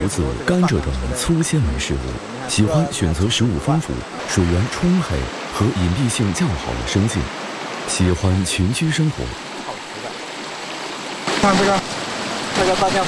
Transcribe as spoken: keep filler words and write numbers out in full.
胡子、甘蔗等粗纤维食物，喜欢选择食物丰富、水源充沛和隐蔽性较好的生境，喜欢群居生活。 看这个，这个大象。